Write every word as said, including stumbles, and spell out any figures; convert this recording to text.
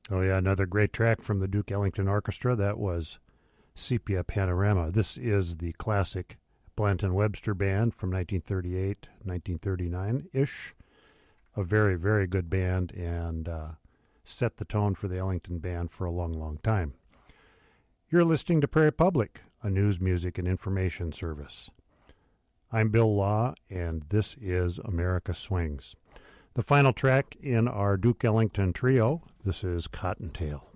Oh, yeah, another great track from the Duke Ellington Orchestra. That was Sepia Panorama. This is the classic Blanton Webster Band from nineteen thirty-eight, nineteen thirty-nine-ish. A very, very good band, and uh, set the tone for the Ellington Band for a long, long time. You're listening to Prairie Public, a news, music, and information service. I'm Bill Law, and this is America Swings. The final track in our Duke Ellington trio, this is Cottontail.